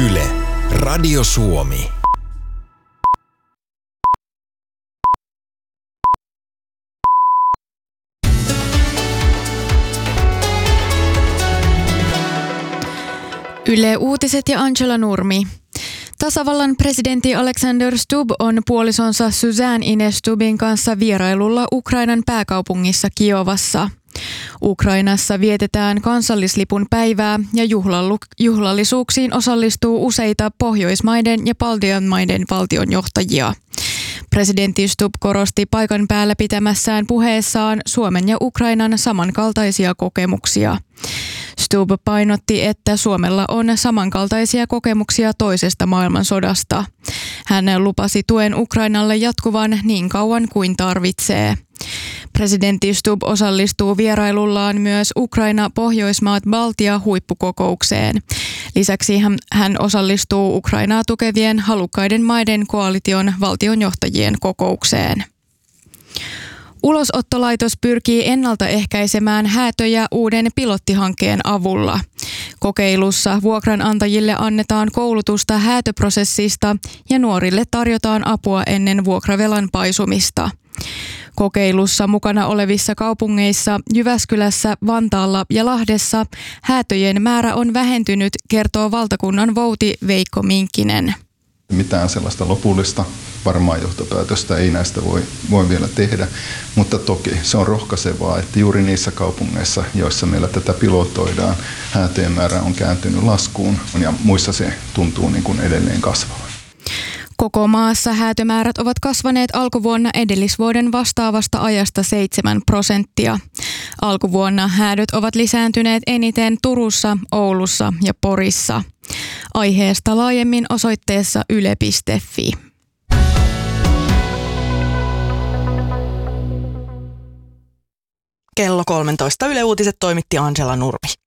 Yle, Radio Suomi. Yle Uutiset ja Angela Nurmi. Tasavallan presidentti Alexander Stubb on puolisonsa Suzanne Ines Stubbin kanssa vierailulla Ukrainan pääkaupungissa Kiovassa. Ukrainassa vietetään kansallislipun päivää ja juhlallisuuksiin osallistuu useita Pohjoismaiden ja Baltian maiden valtionjohtajia. Presidentti Stubb korosti paikan päällä pitämässään puheessaan Suomen ja Ukrainan samankaltaisia kokemuksia. Stubb painotti, että Suomella on samankaltaisia kokemuksia toisesta maailmansodasta. Hän lupasi tuen Ukrainalle jatkuvan niin kauan kuin tarvitsee. Presidentti Stubb osallistuu vierailullaan myös Ukraina-Pohjoismaat-Baltia-huippukokoukseen. Lisäksi hän osallistuu Ukrainaa tukevien halukkaiden maiden koalition valtionjohtajien kokoukseen. Ulosottolaitos pyrkii ennaltaehkäisemään häätöjä uuden pilottihankkeen avulla. Kokeilussa vuokranantajille annetaan koulutusta häätöprosessista ja nuorille tarjotaan apua ennen vuokravelan paisumista. Kokeilussa mukana olevissa kaupungeissa Jyväskylässä, Vantaalla ja Lahdessa häätöjen määrä on vähentynyt, kertoo valtakunnan vouti Veikko Minkkinen. Mitään sellaista lopullista varmaa johtopäätöstä ei näistä voi vielä tehdä, mutta toki se on rohkaisevaa, että juuri niissä kaupungeissa, joissa meillä tätä pilotoidaan, häätöjen määrä on kääntynyt laskuun ja muissa se tuntuu niin kuin edelleen kasvavan. Koko maassa häätömäärät ovat kasvaneet alkuvuonna edellisvuoden vastaavasta ajasta 7%. Alkuvuonna häädöt ovat lisääntyneet eniten Turussa, Oulussa ja Porissa. Aiheesta laajemmin osoitteessa yle.fi. Kello 13 Yle Uutiset toimitti Angela Nurmi.